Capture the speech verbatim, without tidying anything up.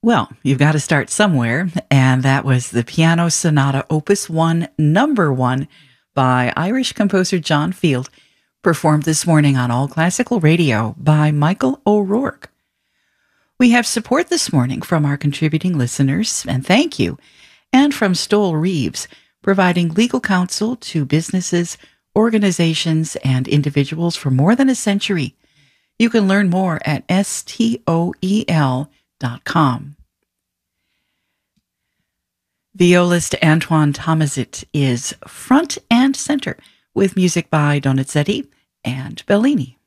Well, you've got to start somewhere, and that was the Piano Sonata Opus one, number one, by Irish composer John Field, performed this morning on All Classical Radio by Michael O'Rourke. We have support this morning from our contributing listeners, and thank you, and from Stoll Reeves, providing legal counsel to businesses, organizations, and individuals for more than a century. You can learn more at stoel dot com. Violist Antoine Tomazit is front and center with music by Donizetti and Bellini.